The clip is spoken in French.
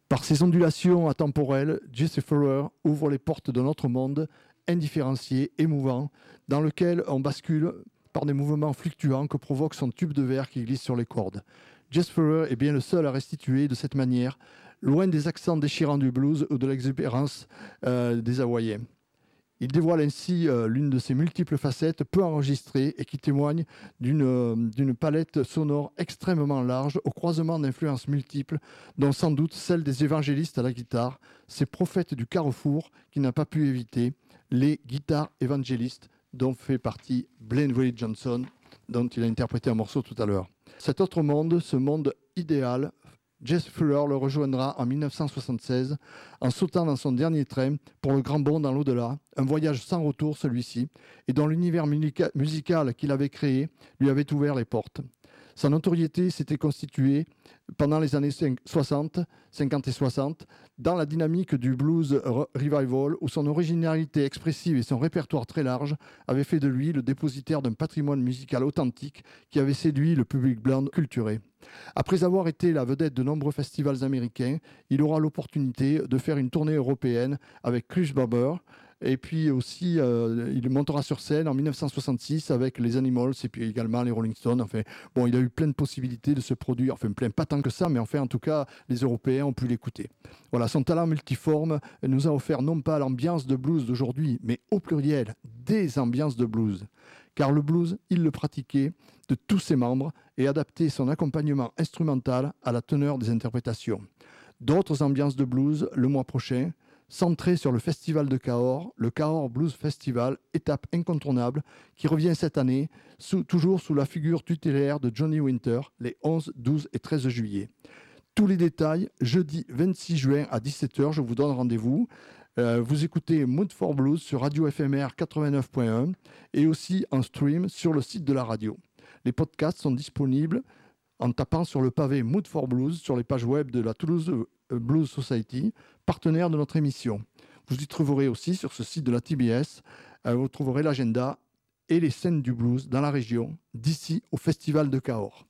Par ses ondulations atemporelles, Jesse Fuller ouvre les portes d'un autre monde indifférencié, émouvant, dans lequel on bascule par des mouvements fluctuants que provoque son tube de verre qui glisse sur les cordes. Jesse Fuller est bien le seul à restituer de cette manière, loin des accents déchirants du blues ou de l'exubérance des Hawaïens. Il dévoile ainsi l'une de ses multiples facettes peu enregistrées et qui témoigne d'une palette sonore extrêmement large au croisement d'influences multiples, dont sans doute celle des évangélistes à la guitare, ces prophètes du carrefour qui n'a pas pu éviter les guitares évangélistes dont fait partie Blind Willie Johnson, dont il a interprété un morceau tout à l'heure. Cet autre monde, ce monde idéal, Jesse Fuller le rejoindra en 1976 en sautant dans son dernier train pour le grand bond dans l'au-delà, un voyage sans retour celui-ci, et dont l'univers musical qu'il avait créé lui avait ouvert les portes. Sa notoriété s'était constituée pendant les années 50 et 60, dans la dynamique du blues revival, où son originalité expressive et son répertoire très large avaient fait de lui le dépositaire d'un patrimoine musical authentique qui avait séduit le public blanc culturé. Après avoir été la vedette de nombreux festivals américains, il aura l'opportunité de faire une tournée européenne avec Chris Barber. Et puis aussi, il montera sur scène en 1966 avec les Animals et puis également les Rolling Stones. Enfin, bon, il a eu plein de possibilités de se produire. Enfin, plein, pas tant que ça, mais enfin, en tout cas, les Européens ont pu l'écouter. Voilà, son talent multiforme nous a offert non pas l'ambiance de blues d'aujourd'hui, mais au pluriel, des ambiances de blues. Car le blues, il le pratiquait de tous ses membres et adaptait son accompagnement instrumental à la teneur des interprétations. D'autres ambiances de blues le mois prochain, centré sur le festival de Cahors, le Cahors Blues Festival, étape incontournable, qui revient cette année, toujours sous la figure tutélaire de Johnny Winter, les 11, 12 et 13 juillet. Tous les détails, jeudi 26 juin à 17h, je vous donne rendez-vous. Vous écoutez Mood for Blues sur Radio FMR 89.1 et aussi en stream sur le site de la radio. Les podcasts sont disponibles en tapant sur le pavé Mood for Blues sur les pages web de la Toulouse Blues Society, partenaire de notre émission. Vous y trouverez aussi sur ce site de la TBS, vous trouverez l'agenda et les scènes du blues dans la région, d'ici au Festival de Cahors.